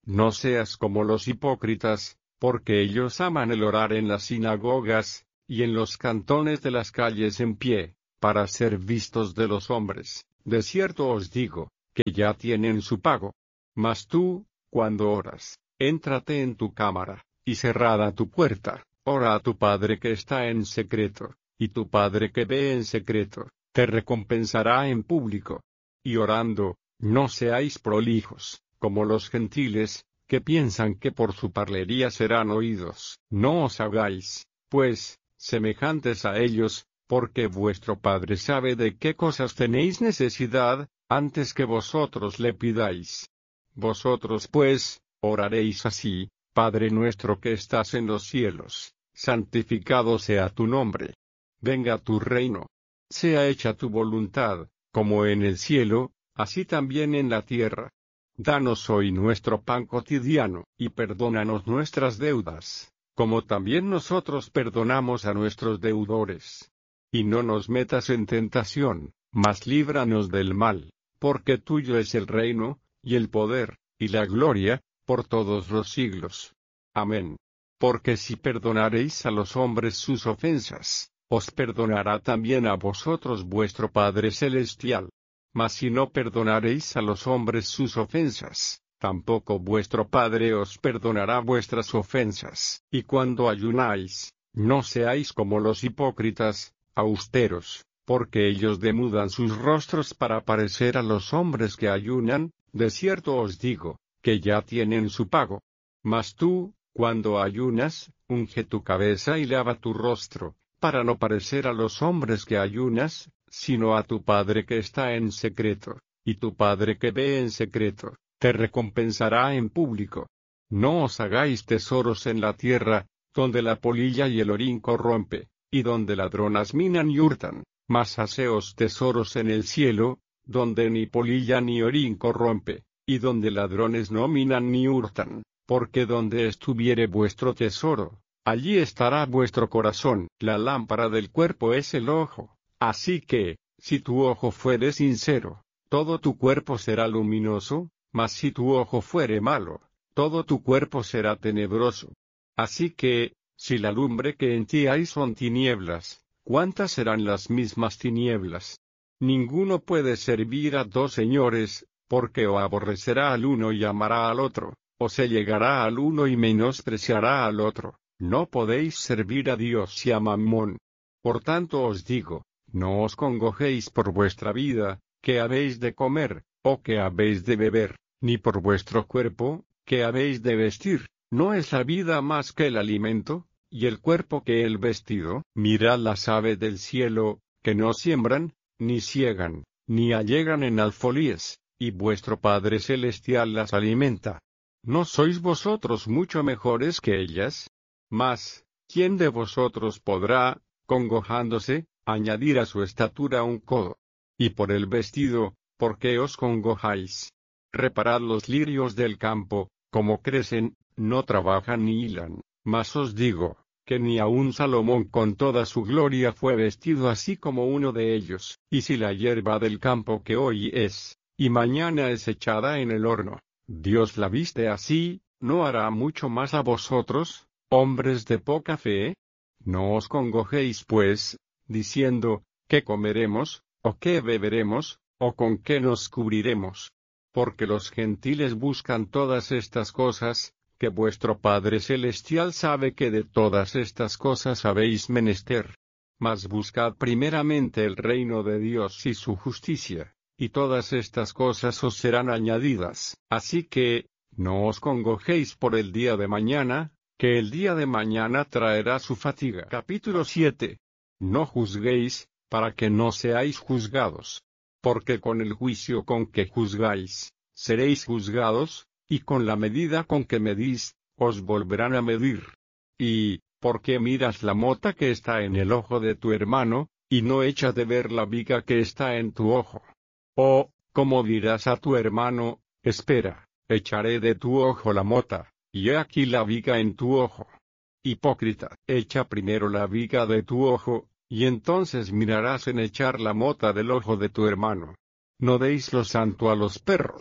No seas como los hipócritas, porque ellos aman el orar en las sinagogas, y en los cantones de las calles en pie, para ser vistos de los hombres. De cierto os digo, que ya tienen su pago. Mas tú, cuando oras, éntrate en tu cámara, y cerrada tu puerta, ora a tu Padre que está en secreto, y tu Padre que ve en secreto, te recompensará en público. Y orando, no seáis prolijos, como los gentiles, que piensan que por su parlería serán oídos. No os hagáis, pues, semejantes a ellos, porque vuestro Padre sabe de qué cosas tenéis necesidad, antes que vosotros le pidáis. Vosotros pues, oraréis así: Padre nuestro que estás en los cielos, santificado sea tu nombre. Venga tu reino. Sea hecha tu voluntad, como en el cielo, así también en la tierra. Danos hoy nuestro pan cotidiano, y perdónanos nuestras deudas, como también nosotros perdonamos a nuestros deudores. Y no nos metas en tentación, mas líbranos del mal, porque tuyo es el reino, y el poder, y la gloria, por todos los siglos. Amén. Porque si perdonaréis a los hombres sus ofensas, os perdonará también a vosotros vuestro Padre Celestial. Mas si no perdonaréis a los hombres sus ofensas, tampoco vuestro Padre os perdonará vuestras ofensas. Y cuando ayunáis, no seáis como los hipócritas, austeros, porque ellos demudan sus rostros para parecer a los hombres que ayunan. De cierto os digo, que ya tienen su pago. Mas tú, cuando ayunas, unge tu cabeza y lava tu rostro, para no parecer a los hombres que ayunas, sino a tu Padre que está en secreto, y tu Padre que ve en secreto, te recompensará en público. No os hagáis tesoros en la tierra, donde la polilla y el orín corrompe, y donde ladronas minan y hurtan, mas haceos tesoros en el cielo, donde ni polilla ni orín corrompe, y donde ladrones no minan ni hurtan, porque donde estuviere vuestro tesoro, allí estará vuestro corazón. La lámpara del cuerpo es el ojo. Así que, si tu ojo fuere sincero, todo tu cuerpo será luminoso, mas si tu ojo fuere malo, todo tu cuerpo será tenebroso. Así que, si la lumbre que en ti hay son tinieblas, ¿cuántas serán las mismas tinieblas? Ninguno puede servir a dos señores, porque o aborrecerá al uno y amará al otro, o se llegará al uno y menospreciará al otro. No podéis servir a Dios y a Mamón. Por tanto os digo, no os congojéis por vuestra vida, qué habéis de comer, o qué habéis de beber, ni por vuestro cuerpo, qué habéis de vestir. ¿No es la vida más que el alimento, y el cuerpo que el vestido? Mirad las aves del cielo, que no siembran, ni siegan, ni allegan en alfolíes, y vuestro Padre Celestial las alimenta. ¿No sois vosotros mucho mejores que ellas? Mas, ¿quién de vosotros podrá, congojándose, añadir a su estatura un codo? Y por el vestido, ¿por qué os congojáis? Reparad los lirios del campo, como crecen, no trabajan ni hilan. Mas os digo, que ni aun Salomón con toda su gloria fue vestido así como uno de ellos. Y si la hierba del campo que hoy es, y mañana es echada en el horno, Dios la viste así, ¿no hará mucho más a vosotros, hombres de poca fe? No os congojéis pues, diciendo, ¿qué comeremos, o qué beberemos, o con qué nos cubriremos? Porque los gentiles buscan todas estas cosas, que vuestro Padre Celestial sabe que de todas estas cosas habéis menester. Mas buscad primeramente el reino de Dios y su justicia, y todas estas cosas os serán añadidas. Así que, no os congojéis por el día de mañana, que el día de mañana traerá su fatiga. Capítulo 7. No juzguéis, para que no seáis juzgados. Porque con el juicio con que juzgáis, seréis juzgados, y con la medida con que medís, os volverán a medir. Y, ¿por qué miras la mota que está en el ojo de tu hermano, y no echas de ver la viga que está en tu ojo? O, ¿cómo dirás a tu hermano, espera, echaré de tu ojo la mota, y he aquí la viga en tu ojo? Hipócrita, echa primero la viga de tu ojo, y entonces mirarás en echar la mota del ojo de tu hermano. No deis lo santo a los perros,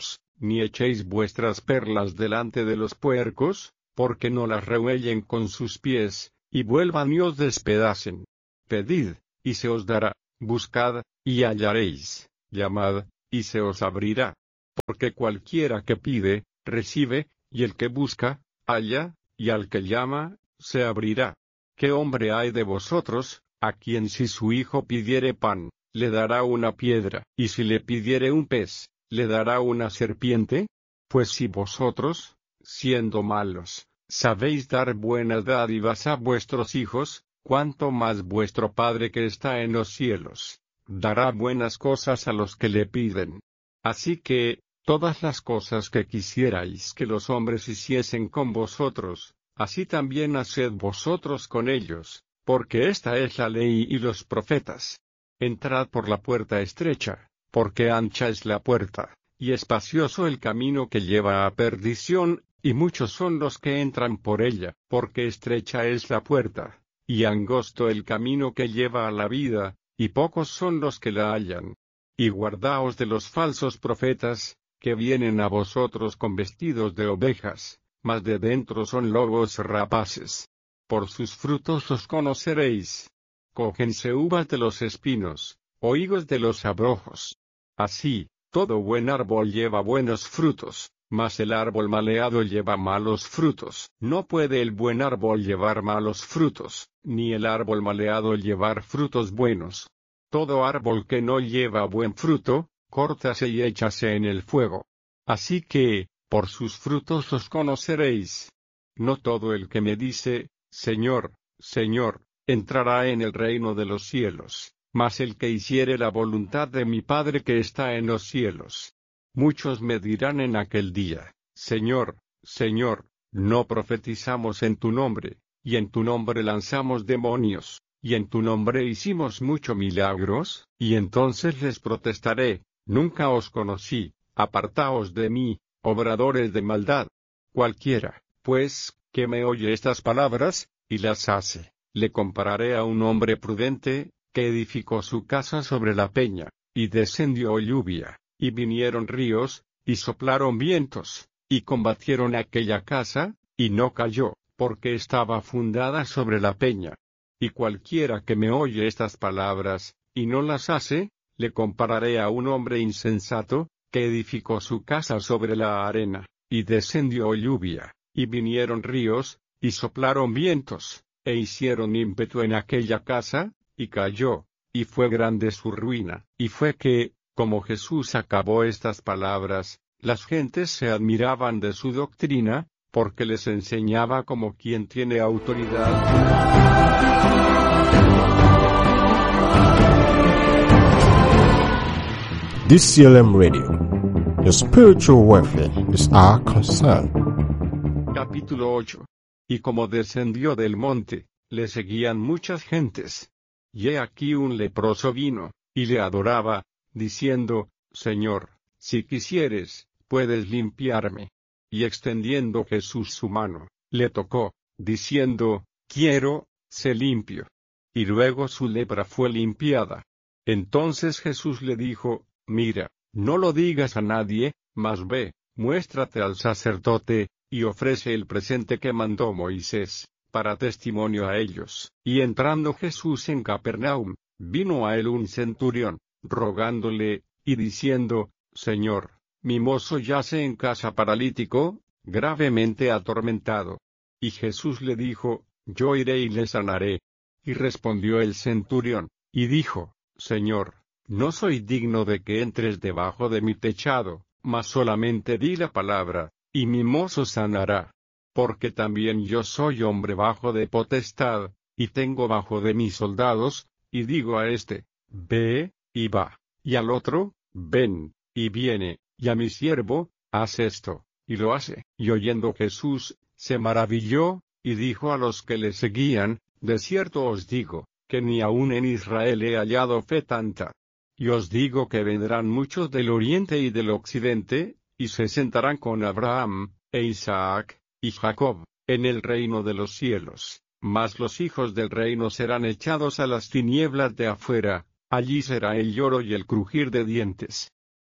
ni echéis vuestras perlas delante de los puercos, porque no las rehuellen con sus pies, y vuelvan y os despedacen. Pedid, y se os dará, buscad, y hallaréis, llamad, y se os abrirá. Porque cualquiera que pide, recibe, y el que busca, halla, y al que llama, se abrirá. ¿Qué hombre hay de vosotros, a quien si su hijo pidiere pan, le dará una piedra, y si le pidiere un pez, le dará una serpiente? Pues si vosotros, siendo malos, sabéis dar buenas dádivas a vuestros hijos, cuánto más vuestro Padre que está en los cielos dará buenas cosas a los que le piden. Así que, todas las cosas que quisierais que los hombres hiciesen con vosotros, así también haced vosotros con ellos, porque esta es la ley y los profetas. Entrad por la puerta estrecha, porque ancha es la puerta, y espacioso el camino que lleva a perdición, y muchos son los que entran por ella, porque estrecha es la puerta, y angosto el camino que lleva a la vida, y pocos son los que la hallan. Y guardaos de los falsos profetas, que vienen a vosotros con vestidos de ovejas, mas de dentro son lobos rapaces. Por sus frutos los conoceréis. Cógense uvas de los espinos, o higos de los abrojos. Así, todo buen árbol lleva buenos frutos, mas el árbol maleado lleva malos frutos. No puede el buen árbol llevar malos frutos, ni el árbol maleado llevar frutos buenos. Todo árbol que no lleva buen fruto, córtase y échase en el fuego. Así que, por sus frutos los conoceréis. No todo el que me dice, Señor, Señor, entrará en el reino de los cielos, mas el que hiciere la voluntad de mi Padre que está en los cielos. Muchos me dirán en aquel día, Señor, Señor, no profetizamos en tu nombre, y en tu nombre lanzamos demonios, y en tu nombre hicimos muchos milagros, y entonces les protestaré, nunca os conocí, apartaos de mí, obradores de maldad. Cualquiera, pues, que me oye estas palabras, y las hace, le compararé a un hombre prudente, que edificó su casa sobre la peña, y descendió lluvia, y vinieron ríos, y soplaron vientos, y combatieron aquella casa, y no cayó, porque estaba fundada sobre la peña. Y cualquiera que me oye estas palabras, y no las hace, le compararé a un hombre insensato, que edificó su casa sobre la arena, y descendió lluvia, y vinieron ríos, y soplaron vientos, e hicieron ímpetu en aquella casa, y cayó, y fue grande su ruina. Y fue que, como Jesús acabó estas palabras, las gentes se admiraban de su doctrina, porque les enseñaba como quien tiene autoridad. DCLM Radio. Your spiritual welfare is our concern. Capítulo 8. Y como descendió del monte, le seguían muchas gentes. Y he aquí un leproso vino, y le adoraba, diciendo, Señor, si quisieres, puedes limpiarme. Y extendiendo Jesús su mano, le tocó, diciendo, quiero, sé limpio. Y luego su lepra fue limpiada. Entonces Jesús le dijo, mira, no lo digas a nadie, mas ve, muéstrate al sacerdote, y ofrece el presente que mandó Moisés, para testimonio a ellos. Y entrando Jesús en Capernaum, vino a él un centurión, rogándole, y diciendo, Señor, mi mozo yace en casa paralítico, gravemente atormentado. Y Jesús le dijo, yo iré y le sanaré. Y respondió el centurión, y dijo, Señor, no soy digno de que entres debajo de mi techado, mas solamente di la palabra, y mi mozo sanará. Porque también yo soy hombre bajo de potestad, y tengo bajo de mis soldados, y digo a este, ve, y va, y al otro, ven, y viene, y a mi siervo, haz esto, y lo hace. Y oyendo Jesús, se maravilló, y dijo a los que le seguían, de cierto os digo, que ni aun en Israel he hallado fe tanta. Y os digo que vendrán muchos del oriente y del occidente, y se sentarán con Abraham, e Isaac, y Jacob, en el reino de los cielos. Mas los hijos del reino serán echados a las tinieblas de afuera, allí será el lloro y el crujir de dientes.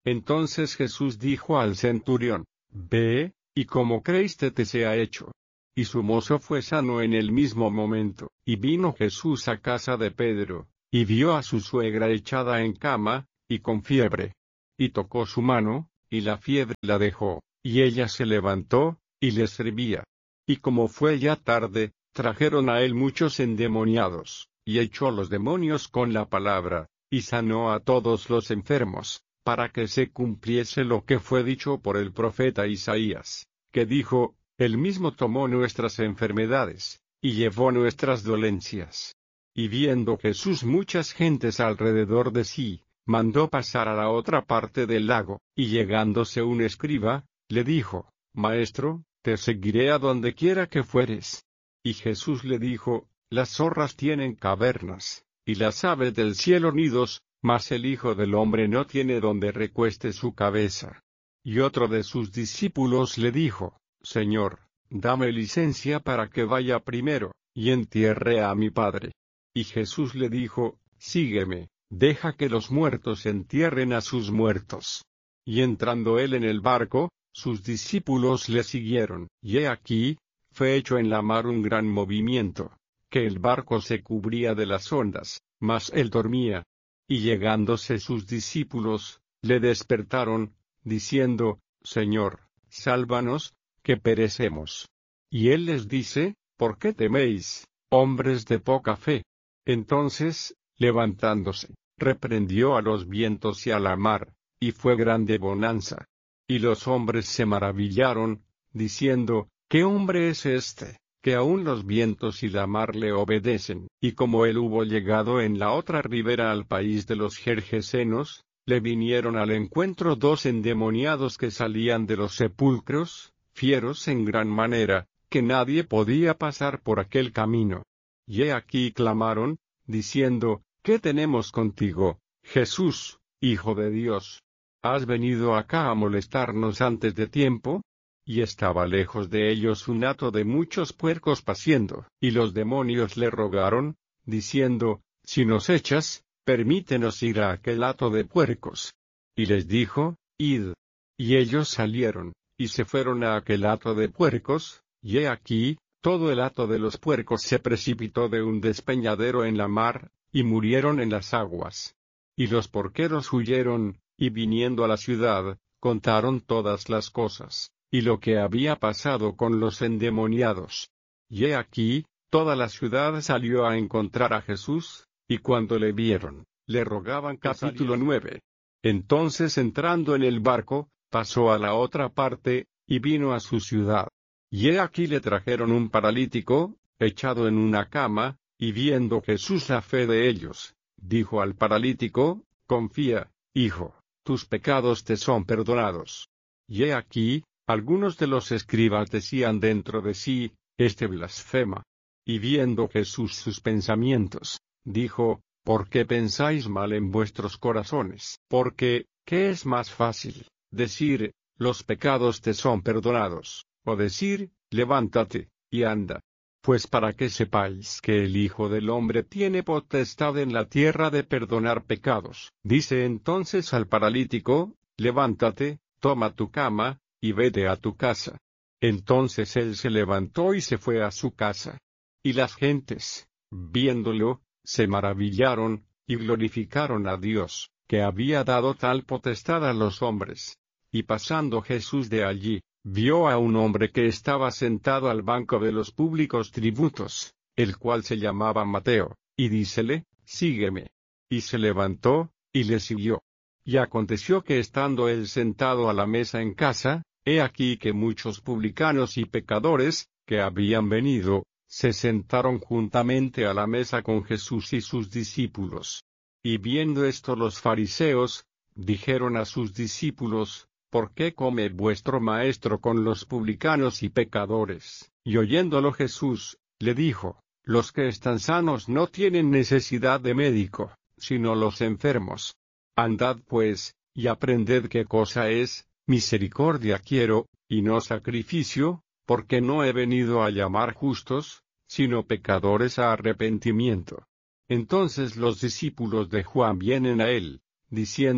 Entonces Jesús dijo al centurión: Ve, y como creíste te sea hecho. Y su mozo fue sano en el mismo momento. Y vino Jesús a casa de Pedro, y vio a su suegra echada en cama, y con fiebre. Y tocó su mano, y la fiebre la dejó, y ella se levantó, y le servía. Y como fue ya tarde, trajeron a él muchos endemoniados, y echó los demonios con la palabra, y sanó a todos los enfermos, para que se cumpliese lo que fue dicho por el profeta Isaías, que dijo: Él mismo tomó nuestras enfermedades, y llevó nuestras dolencias. Y viendo Jesús muchas gentes alrededor de sí, mandó pasar a la otra parte del lago, y llegándose un escriba, le dijo: Maestro, te seguiré a donde quiera que fueres. Y Jesús le dijo: Las zorras tienen cavernas, y las aves del cielo nidos, mas el Hijo del Hombre no tiene donde recueste su cabeza. Y otro de sus discípulos le dijo: Señor, dame licencia para que vaya primero, y entierre a mi padre. Y Jesús le dijo: Sígueme, deja que los muertos entierren a sus muertos. Y entrando él en el barco, sus discípulos le siguieron. Y he aquí, fue hecho en la mar un gran movimiento, que el barco se cubría de las ondas, mas él dormía. Y llegándose sus discípulos, le despertaron, diciendo: Señor, sálvanos, que perecemos. Y él les dice: ¿Por qué teméis, hombres de poca fe? Entonces, levantándose, reprendió a los vientos y a la mar, y fue grande bonanza. Y los hombres se maravillaron, diciendo: ¿Qué hombre es este, que aun los vientos y la mar le obedecen? Y como él hubo llegado en la otra ribera al país de los Gergesenos, le vinieron al encuentro dos endemoniados que salían de los sepulcros, fieros en gran manera, que nadie podía pasar por aquel camino. Y he aquí clamaron, diciendo: ¿Qué tenemos contigo, Jesús, Hijo de Dios? ¿Has venido acá a molestarnos antes de tiempo? Y estaba lejos de ellos un hato de muchos puercos paciendo, y los demonios le rogaron, diciendo: Si nos echas, permítenos ir a aquel hato de puercos. Y les dijo: Id. Y ellos salieron, y se fueron a aquel hato de puercos, y he aquí, todo el hato de los puercos se precipitó de un despeñadero en la mar, y murieron en las aguas. Y los porqueros huyeron, y viniendo a la ciudad, contaron todas las cosas, y lo que había pasado con los endemoniados. Y he aquí, toda la ciudad salió a encontrar a Jesús, y cuando le vieron, le rogaban. Capítulo 9. Entonces entrando en el barco, pasó a la otra parte, y vino a su ciudad. Y he aquí le trajeron un paralítico, echado en una cama, y viendo Jesús la fe de ellos, dijo al paralítico: Confía, hijo, tus pecados te son perdonados. Y he aquí, algunos de los escribas decían dentro de sí: Este blasfema. Y viendo Jesús sus pensamientos, dijo: ¿Por qué pensáis mal en vuestros corazones? Porque, ¿qué es más fácil, decir: Los pecados te son perdonados, o decir: Levántate, y anda? Pues para que sepáis que el Hijo del Hombre tiene potestad en la tierra de perdonar pecados. Dice entonces al paralítico: Levántate, toma tu cama, y vete a tu casa. Entonces él se levantó y se fue a su casa. Y las gentes, viéndolo, se maravillaron, y glorificaron a Dios, que había dado tal potestad a los hombres. Y pasando Jesús de allí, vio a un hombre que estaba sentado al banco de los públicos tributos, el cual se llamaba Mateo, y dícele: Sígueme. Y se levantó, y le siguió. Y aconteció que estando él sentado a la mesa en casa, he aquí que muchos publicanos y pecadores, que habían venido, se sentaron juntamente a la mesa con Jesús y sus discípulos. Y viendo esto los fariseos, dijeron a sus discípulos: ¿Por qué come vuestro maestro con los publicanos y pecadores? Y oyéndolo Jesús, le dijo: Los que están sanos no tienen necesidad de médico, sino los enfermos. Andad pues, y aprended qué cosa es: misericordia quiero, y no sacrificio, porque no he venido a llamar justos, sino pecadores a arrepentimiento. Entonces los discípulos de Juan vienen a él, diciendo: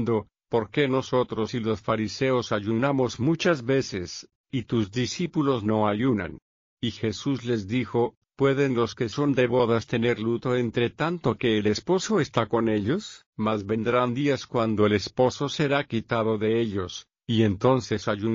¿por qué nosotros y los fariseos ayunamos muchas veces, y tus discípulos no ayunan? Y Jesús les dijo, ¿pueden los que son de bodas tener luto entre tanto que el esposo está con ellos? Mas vendrán días cuando el esposo será quitado de ellos, y entonces ayunarán.